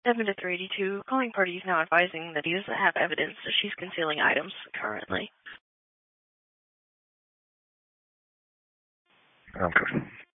7 to 382, calling party is now advising that he doesn't have evidence that she's concealing items currently. Okay.